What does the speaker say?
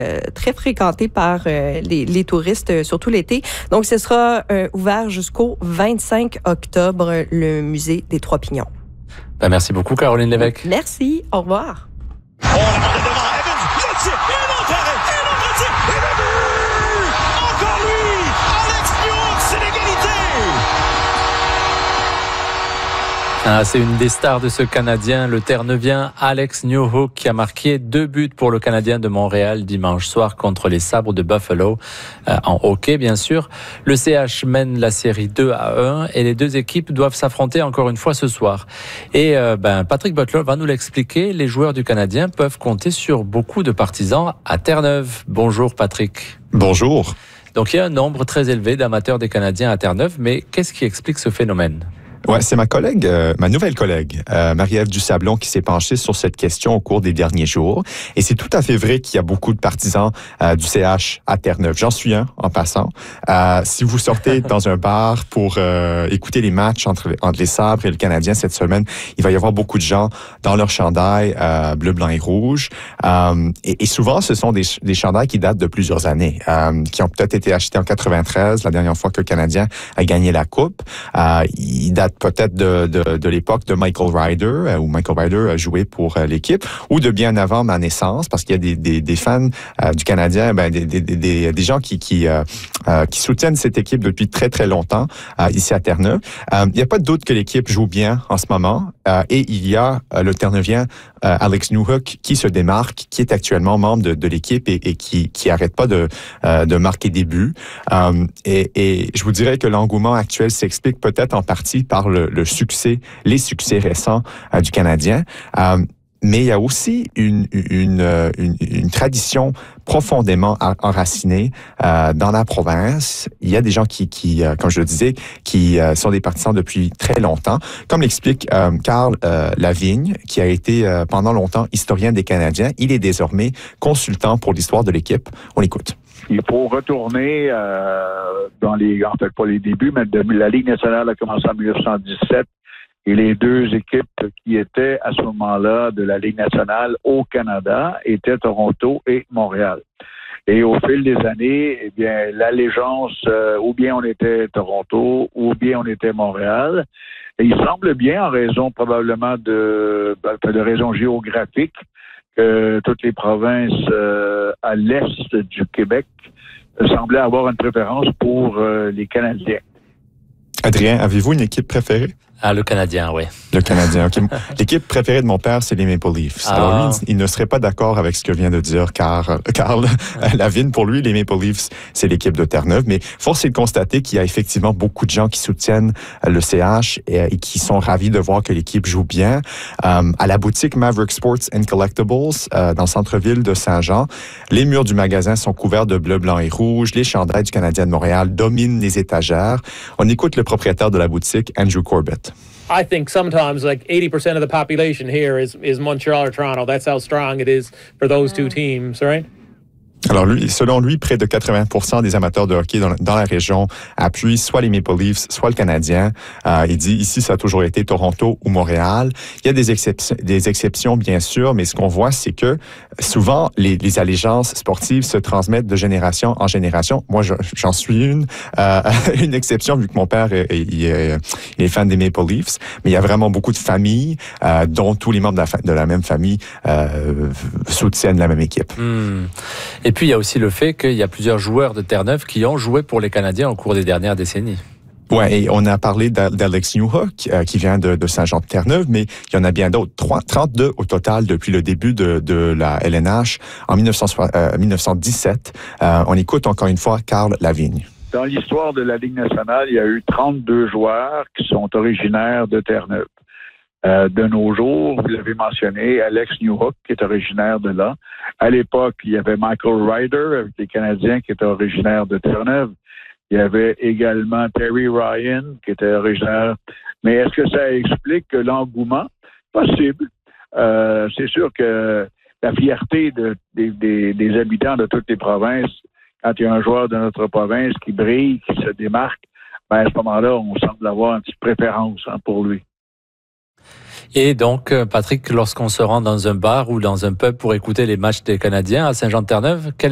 très fréquenté par les touristes, surtout l'été. Donc, ce sera ouvert jusqu'au 25 octobre, le musée des Trois Pignons. Merci beaucoup, Caroline Lévesque. Merci. Au revoir. C'est une des stars de ce Canadien, le Terre-Neuvien Alex Newhook, qui a marqué 2 buts pour le Canadien de Montréal dimanche soir contre les Sabres de Buffalo, en hockey bien sûr. Le CH mène la série 2-1 et les deux équipes doivent s'affronter encore une fois ce soir. Et Patrick Butler va nous l'expliquer, les joueurs du Canadien peuvent compter sur beaucoup de partisans à Terre-Neuve. Bonjour Patrick. Bonjour. Donc il y a un nombre très élevé d'amateurs des Canadiens à Terre-Neuve, mais qu'est-ce qui explique ce phénomène ? Ouais, c'est ma nouvelle collègue, Marie-Ève Dusablon, qui s'est penchée sur cette question au cours des derniers jours. Et c'est tout à fait vrai qu'il y a beaucoup de partisans du CH à Terre-Neuve. J'en suis un, en passant. Si vous sortez dans un bar pour écouter les matchs entre les Sabres et le Canadien cette semaine, il va y avoir beaucoup de gens dans leur chandail bleu, blanc et rouge. Et souvent, ce sont des chandails qui datent de plusieurs années, qui ont peut-être été achetés en 93, la dernière fois que le Canadien a gagné la Coupe. Ils datent peut-être de l'époque de Michael Ryder, où Michael Ryder a joué pour l'équipe, ou de bien avant ma naissance, parce qu'il y a des fans du Canadien, des gens qui soutiennent cette équipe depuis très, très longtemps, ici à Terre-Neuve. Il n'y a pas de doute que l'équipe joue bien en ce moment, et il y a le Terre-Neuvien Alex Newhook qui se démarque, qui est actuellement membre de l'équipe et qui arrête pas de marquer des buts. Et je vous dirais que l'engouement actuel s'explique peut-être en partie par les succès récents du Canadien. Mais il y a aussi une tradition profondément enracinée dans la province. Il y a des gens qui comme je le disais, qui sont des partisans depuis très longtemps, comme l'explique Carl Lavigne, qui a été pendant longtemps historien des Canadiens. Il est désormais consultant pour l'histoire de l'équipe. On l'écoute. Il faut retourner dans en fait pas les débuts, mais la Ligue nationale a commencé en 1917 et les deux équipes qui étaient à ce moment-là de la Ligue nationale au Canada étaient Toronto et Montréal. Et au fil des années, eh bien, l'allégeance, ou bien on était Toronto, ou bien on était Montréal. Et il semble bien, en raison probablement de raisons géographiques, que toutes les provinces à l'est du Québec semblaient avoir une préférence pour les Canadiens. Adrien, avez-vous une équipe préférée? Le Canadien, oui. Le Canadien, OK. L'équipe préférée de mon père, c'est les Maple Leafs. Alors lui, il ne serait pas d'accord avec ce que vient de dire Carl Lavigne. Pour lui, les Maple Leafs, c'est l'équipe de Terre-Neuve. Mais force est de constater qu'il y a effectivement beaucoup de gens qui soutiennent le CH et qui sont ravis de voir que l'équipe joue bien. À la boutique Maverick Sports and Collectibles, dans le centre-ville de Saint-Jean, les murs du magasin sont couverts de bleu, blanc et rouge. Les chandails du Canadien de Montréal dominent les étagères. On écoute le propriétaire de la boutique, Andrew Corbett. I think sometimes like 80% of the population here is Montreal or Toronto. That's how strong it is for those two teams, right? Alors, selon lui, près de 80% des amateurs de hockey dans la région appuient soit les Maple Leafs, soit le Canadien. Il dit, ici, ça a toujours été Toronto ou Montréal. Il y a des exceptions, bien sûr, mais ce qu'on voit, c'est que souvent, les allégeances sportives se transmettent de génération en génération. Moi, j'en suis une exception, vu que mon père il est fan des Maple Leafs. Mais il y a vraiment beaucoup de familles, dont tous les membres de la même famille soutiennent la même équipe. Et puis, il y a aussi le fait qu'il y a plusieurs joueurs de Terre-Neuve qui ont joué pour les Canadiens au cours des dernières décennies. Ouais, et on a parlé d'Alex Newhook, qui vient de Saint-Jean-de-Terre-Neuve, mais il y en a bien d'autres. 32 au total depuis le début de la LNH en 1917. On écoute encore une fois Carl Lavigne. Dans l'histoire de la Ligue nationale, il y a eu 32 joueurs qui sont originaires de Terre-Neuve. De nos jours, vous l'avez mentionné, Alex Newhook, qui est originaire de là. À l'époque, il y avait Michael Ryder, avec les Canadiens, qui était originaire de Terre-Neuve. Il y avait également Terry Ryan, qui était originaire. Mais est-ce que ça explique l'engouement? Possible. C'est sûr que la fierté des habitants de toutes les provinces, quand il y a un joueur de notre province qui brille, qui se démarque, à ce moment-là, on semble avoir une petite préférence pour lui. Et donc, Patrick, lorsqu'on se rend dans un bar ou dans un pub pour écouter les matchs des Canadiens à Saint-Jean-de-Terre-Neuve, quel